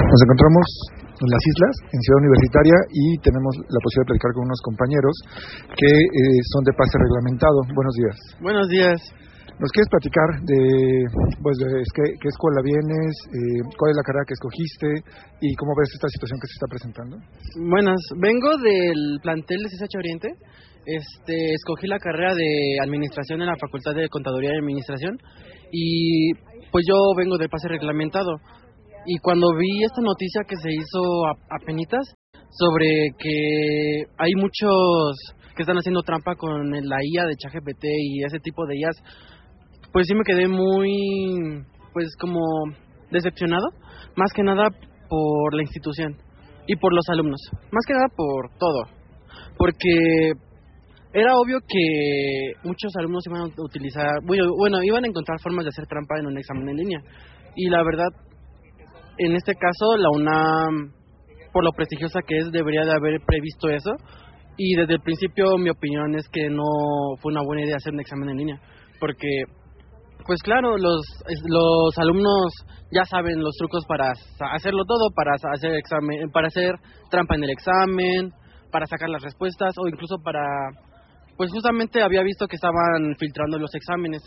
Nos encontramos en las islas, en Ciudad Universitaria, y tenemos la posibilidad de platicar con unos compañeros que son de pase reglamentado. Buenos días. Buenos días. ¿Nos quieres platicar de qué escuela vienes, cuál es la carrera que escogiste y cómo ves esta situación que se está presentando? Buenas, vengo del plantel de CSH Oriente. Escogí la carrera de Administración en la Facultad de Contaduría y Administración y pues yo vengo del pase reglamentado. Y cuando vi esta noticia que se hizo apenitas sobre que hay muchos que están haciendo trampa con la IA de ChatGPT y ese tipo de IAs, pues sí me quedé muy, pues como decepcionado, más que nada por la institución y por los alumnos, más que nada por todo, porque era obvio que muchos alumnos iban a utilizar, iban a encontrar formas de hacer trampa en un examen en línea, y la verdad, en este caso, la UNAM, por lo prestigiosa que es, debería de haber previsto eso, y desde el principio mi opinión es que no fue una buena idea hacer un examen en línea, porque pues claro, los alumnos ya saben los trucos para hacerlo todo, para hacer examen, para hacer trampa en el examen, para sacar las respuestas o incluso pues justamente había visto que estaban filtrando los exámenes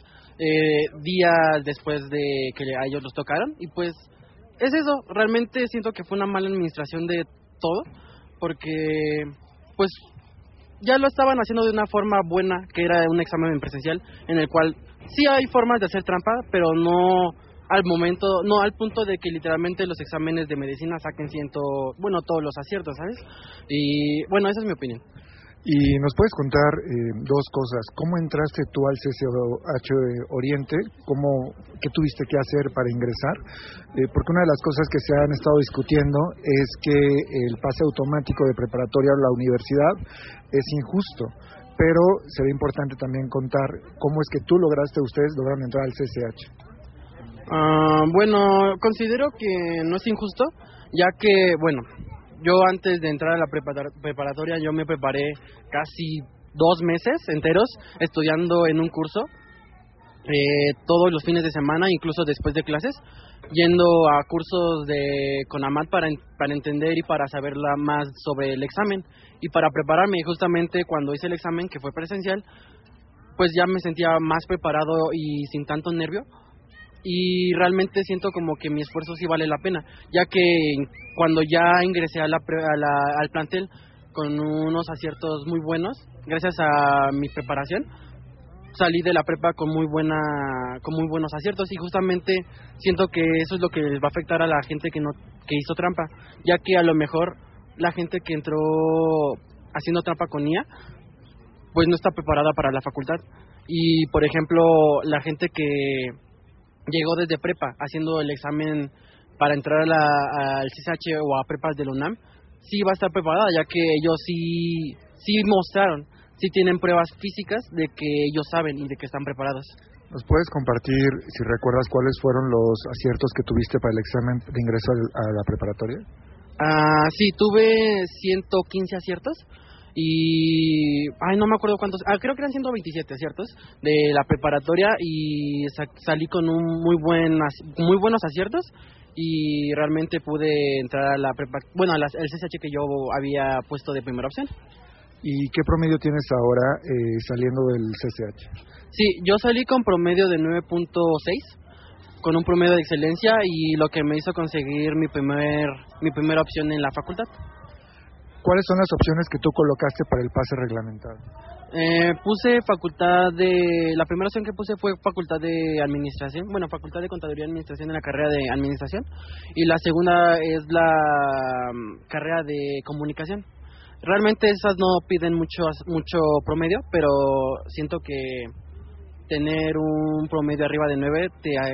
días después de que a ellos los tocaron y pues es eso, realmente siento que fue una mala administración de todo porque pues ya lo estaban haciendo de una forma buena, que era un examen presencial en el cual sí hay formas de hacer trampa, pero no al punto de que literalmente los exámenes de medicina saquen todos los aciertos, ¿sabes? Y bueno, esa es mi opinión. Y nos puedes contar dos cosas. ¿Cómo entraste tú al CSH Oriente? ¿Qué tuviste que hacer para ingresar? Porque una de las cosas que se han estado discutiendo es que el pase automático de preparatoria a la universidad es injusto. Pero sería importante también contar cómo es que ustedes lograron entrar al CSH. Bueno, considero que no es injusto, ya que, yo antes de entrar a la preparatoria yo me preparé casi 2 meses enteros estudiando en un curso, todos los fines de semana, incluso después de clases, yendo a cursos de CONAMAT para entender y para saber más sobre el examen y para prepararme. Y justamente cuando hice el examen, que fue presencial, pues ya me sentía más preparado y sin tanto nervio. Y realmente siento como que mi esfuerzo sí vale la pena, ya que cuando ya ingresé al plantel con unos aciertos muy buenos, gracias a mi preparación, salí de la prepa con muy buenos aciertos y justamente siento que eso es lo que les va a afectar a la gente que hizo trampa, ya que a lo mejor la gente que entró haciendo trampa con IA pues no está preparada para la facultad y por ejemplo la gente que llegó desde prepa haciendo el examen para entrar al CSH o a prepas de la UNAM, sí va a estar preparada, ya que ellos sí mostraron, sí tienen pruebas físicas de que ellos saben y de que están preparados. ¿Nos puedes compartir, si recuerdas, cuáles fueron los aciertos que tuviste para el examen de ingreso a la preparatoria? Sí, tuve 115 aciertos. Y no me acuerdo cuántos, creo que eran 127 aciertos de la preparatoria y salí con muy buenos aciertos y realmente pude entrar a la prepa, el CSH que yo había puesto de primera opción. ¿Y qué promedio tienes ahora saliendo del CSH? Sí, yo salí con promedio de 9.6, con un promedio de excelencia y lo que me hizo conseguir mi primera opción en la facultad. ¿Cuáles son las opciones que tú colocaste para el pase reglamentado? Puse la primera opción que puse fue facultad de administración, facultad de contaduría y administración en la carrera de administración, y la segunda es la carrera de comunicación. Realmente esas no piden mucho promedio, pero siento que tener un promedio arriba de 9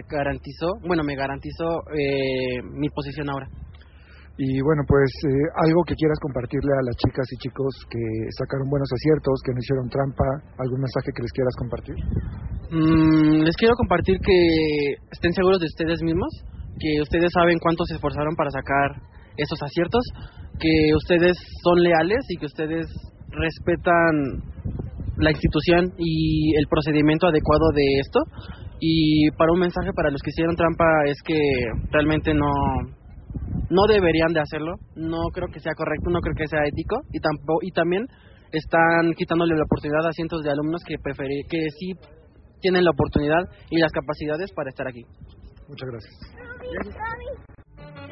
me garantizó mi posición ahora. Y bueno, pues algo que quieras compartirle a las chicas y chicos que sacaron buenos aciertos, que no hicieron trampa, algún mensaje que les quieras compartir. Les quiero compartir que estén seguros de ustedes mismos, que ustedes saben cuánto se esforzaron para sacar esos aciertos, que ustedes son leales y que ustedes respetan la institución y el procedimiento adecuado de esto. Y para un mensaje para los que hicieron trampa es que realmente no no deberían de hacerlo, no creo que sea correcto, no creo que sea ético, y también están quitándole la oportunidad a cientos de alumnos que sí tienen la oportunidad y las capacidades para estar aquí. Muchas gracias.